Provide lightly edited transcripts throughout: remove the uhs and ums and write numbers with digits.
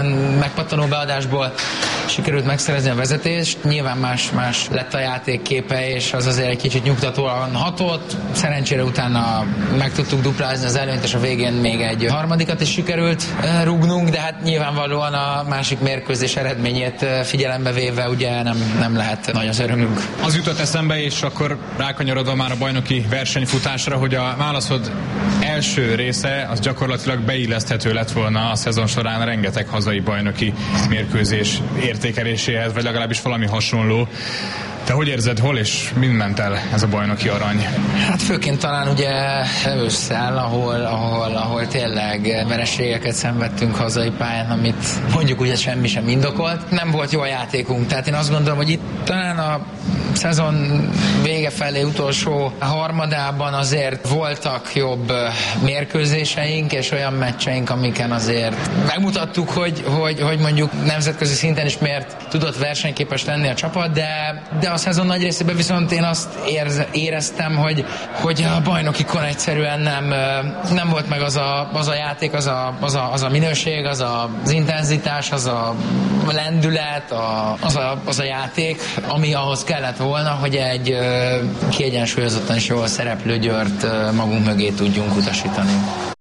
megpattanó beadásból sikerült megszerezni a vezetést. Nyilván más lett a játékképe, és az azért egy kicsit nyugtatóan hatott. Szerencsére utána meg tudtuk duplázni az előnyt, és a végén még egy harmadikat is sikerült rúgnunk, de hát nyilvánvalóan a másik mérkőzés eredményét figyelembe véve ugye nem lehet nagy az örömünk. Az jutott eszembe, és akkor rákanyarodva már a bajnoki versenyfutásra, hogy a válaszod első része az gyakorlatilag beilleszthető lett volna a szezon során rengeteg hazai bajnoki mérkőzés értékeléséhez, vagy legalábbis valami hasonló. Te hogy érzed, hol és mind ment el ez a bajnoki arany? Hát főként talán ugye ősszel, ahol tényleg vereségeket szenvedtünk hazai pályán, amit mondjuk ugye semmi sem indokolt. Nem volt jó a játékunk, tehát én azt gondolom, hogy itt talán a szezon vége felé utolsó harmadában azért voltak jobb mérkőzéseink, és olyan meccseink, amiken azért megmutattuk, hogy mondjuk nemzetközi szinten is miért tudott versenyképes lenni a csapat, de a szezon nagy részében viszont én azt éreztem, hogy a bajnokikon egyszerűen nem volt meg az a játék, az a minőség, az intenzitás, az a lendület, az a játék, ami ahhoz kellett volna, hogy egy kiegyensúlyozottan és jól szereplő Győrt magunk mögé tudjunk utasítani.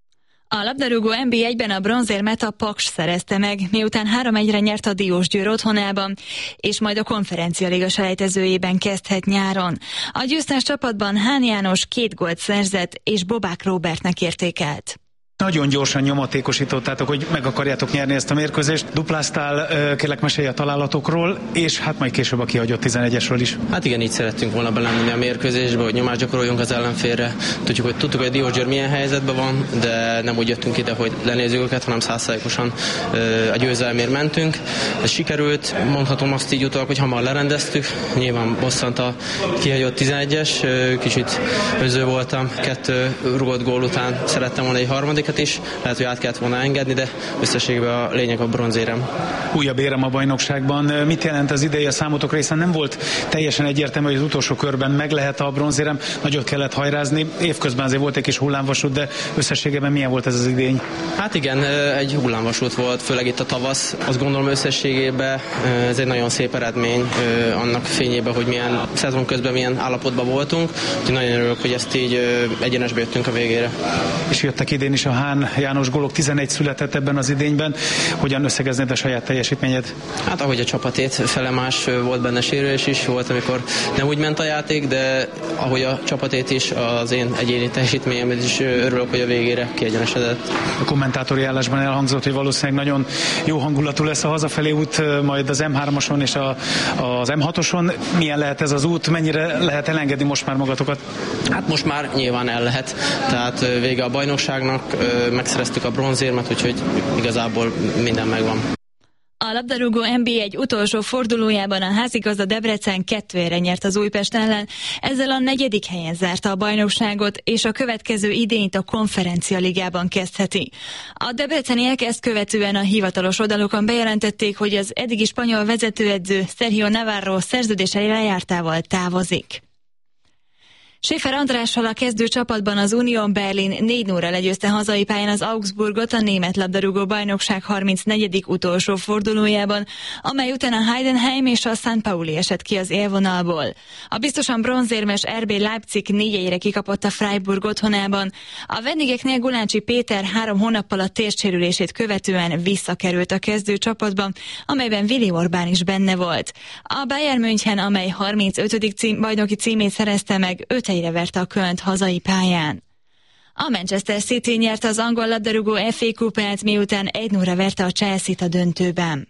A labdarúgó NB1-ben a bronzérmet a Paks szerezte meg, miután 3-1-re nyert a Diósgyőr otthonában, és majd a konferencialiga selejtezőjében kezdhet nyáron. A győztes csapatban Hán János 2 gólt szerzett, és Bobák Róbertnek értékelt. Nagyon gyorsan nyomatékosítottátok, hogy meg akarjátok nyerni ezt a mérkőzést. Dupláztál, kérlek mesélj a találatokról, és hát majd később a kihagyott 11-esről is. Hát igen, így szerettünk volna belenni a mérkőzésbe, hogy nyomást gyakoroljunk az ellenfélre. Tudtuk, hogy a Diósgyőr milyen helyzetben van, de nem úgy jöttünk ide, hogy lenézzük őket, hanem 100%-osan a győzelmért mentünk. Ez sikerült, mondhatom azt így utólag, hogy hamar lerendeztük. Nyilván bosszant a kihagyott 11-es, kicsit öző voltam, 2 rugott gól után szerettem volna egy harmadik is, lehet, hogy át kellett volna engedni, de összességében a lényeg a bronzérem. Újabb érem a bajnokságban. Mit jelent az ideje a számotokra, hiszen nem volt teljesen egyértelmű, hogy az utolsó körben meg lehet a bronzérem, nagyot kellett hajrázni. Évközben azért volt egy kis hullámvasút, de összességében milyen volt ez az idény? Hát igen, egy hullámvasút volt, főleg itt a tavasz. Azt gondolom összességében ez egy nagyon szép eredmény annak fényében, hogy milyen szezon közben milyen állapotban voltunk. Úgyhogy nagyon örülök, hogy ezt így egyenesbe jöttünk a végére. És jöttek idén is a Hán János gólok, 11 született ebben az idényben. Hogyan összegeznéd a saját teljesítményed? Hát ahogy a csapatét, fele más volt benne sérülés is, volt, amikor nem úgy ment a játék, de ahogy a csapatét is, az én egyéni teljesítményemet is örülök, hogy a végére kiegyenesedett. A kommentátori állásban elhangzott, hogy valószínűleg nagyon jó hangulatú lesz a hazafelé út, majd az M3-ason és az M6-oson. Milyen lehet ez az út? Mennyire lehet elengedni most már magatokat? Hát most már nyilván el lehet. Tehát vége a bajnokságnak, megszereztük a bronzérmet, úgyhogy igazából minden megvan. A labdarúgó NB1 utolsó fordulójában a házigazda Debrecen 2-re nyert az Újpest ellen, ezzel a 4. helyen zárta a bajnokságot, és a következő idényt a konferencialigában kezdheti. A debreceniek ezt követően a hivatalos oldalukon bejelentették, hogy az eddigi spanyol vezetőedző Sergio Navarro szerződése lejártával távozik. Schäfer Andrással a kezdő csapatban az Union Berlin 4-0-ra legyőzte hazai pályán az Augsburgot a német labdarúgó bajnokság 34. utolsó fordulójában, amely után a Heidenheim és a St. Pauli esett ki az élvonalból. A biztosan bronzérmes RB Leipzig 4-1-re kikapott a Freiburg otthonában. A vendégeknél Guláncsi Péter 3 hónappal a térsérülését követően visszakerült a kezdő csapatba, amelyben Willi Orbán is benne volt. A Bayern München, amely 35. bajnoki címét szerezte meg, 5 helyre verte a Kölnt hazai pályán. A Manchester City nyerte az angol labdarúgó FA kupát, miután 1-0-ra verte a Chelsea-t a döntőben.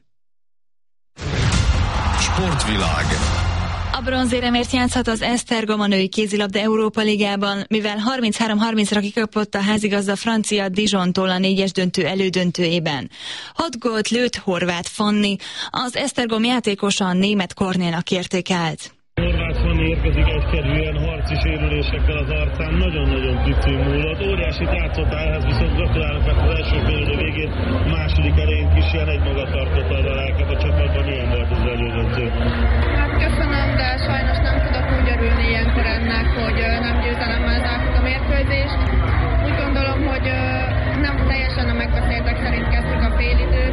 Sportvilág. A bronzéremért játszhat az Esztergom a női kézilabda Európa Ligában, mivel 33-30-ra kikapott a házigazda francia Dijontól a 4-es döntő elődöntőjében. 6 gólt lőtt Horváth Fanni, az Esztergom játékosa a német Kornélnak értékelt. Horváth Fanni érkezik egykedvűen, harci sérülésekkel az arcán, nagyon-nagyon pici múlott. Óriásit játszott ehhez, viszont gratulálok, mert az első félidő végén második elején kis ilyen egymagastartotta az a lelket a csapatban. Milyen volt az elődöntő? Hát köszönöm, de sajnos nem tudok úgy örülni ilyenkor ennek, hogy nem győzelemmel zártuk a mérkőzést. Úgy gondolom, hogy nem teljesen a megbeszéltek szerint kezdtük a félidőt.